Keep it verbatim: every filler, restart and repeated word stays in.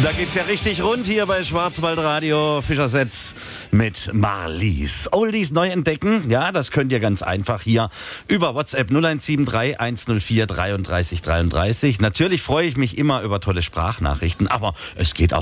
Da geht's ja richtig rund hier bei Schwarzwaldradio. Fischersets mit Marlies. Oldies neu entdecken, ja, das könnt ihr ganz einfach hier über WhatsApp null eins sieben drei eins null vier dreiunddreißig dreiunddreißig. Natürlich freue ich mich immer über tolle Sprachnachrichten, aber es geht auch